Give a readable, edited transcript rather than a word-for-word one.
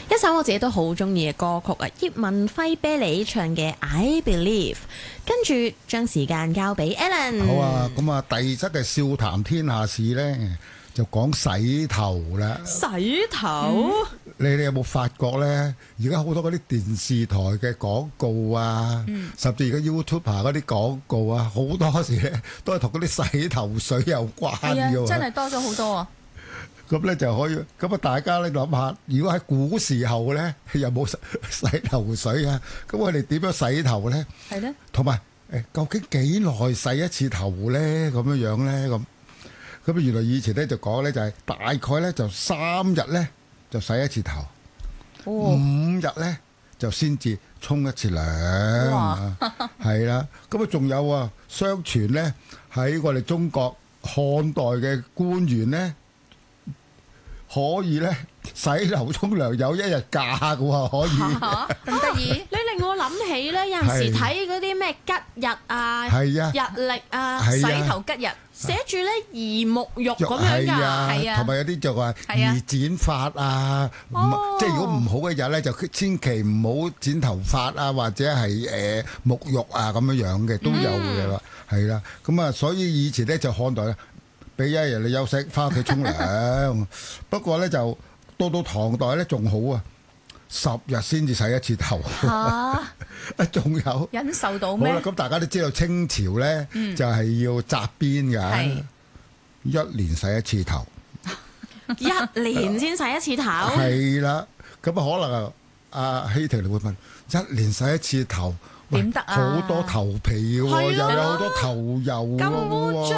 一首我自己都好中意嘅歌曲啊，葉文輝啤梨唱嘅《I Believe》。跟住將時間交俾 Alan。 好啊，咁啊，第二則嘅笑談天下事咧，就講洗頭啦。 洗頭？ 你哋有冇發覺咧？而家好多嗰啲電視台嘅廣告啊，甚至而家 YouTuber 嗰啲廣告啊，好多時咧都係同嗰啲洗頭水有關嘅喎。 真係多咗好多啊！ 咁咧就可以，咁啊大家咧諗下，如果喺古時候咧，有冇洗頭水啊？咁我哋點樣洗頭咧？ 係咧， 同埋究竟幾耐洗一次頭咧？咁樣樣咧咁原來以前咧就講咧就係大概咧就3日咧就洗一次頭，5日咧就先至沖一次涼，係啦。咁啊仲有啊，相傳咧喺我哋中國漢代嘅官員咧，可以咧洗頭沖涼有1日假嘅喎，可以咁得意。 你令我諗起咧，有陣時睇嗰啲咩吉日啊、日曆啊、 洗頭吉日， 寫住咧宜沐浴咁樣㗎， 係啊， 同埋有啲就話宜剪髮啊，即係如果唔好嘅日咧，就千祈唔好剪頭髮啊，或者係沐浴啊咁樣樣嘅都有嘅啦，係啦。咁啊，所以以前咧就漢代咧，俾一日你休息，翻屋企沖涼。不過咧就到唐代咧仲好啊，10日先至洗一次頭。仲有忍受到咩？ 好啦，咁大家都知道清朝咧就係要紮辮㗎，1年洗一次頭。 1年先洗一次頭？ 係啦，咁啊可能阿希婷你會問，1年洗一次頭點得啊？ 好多頭皮喎，又有好多頭油喎。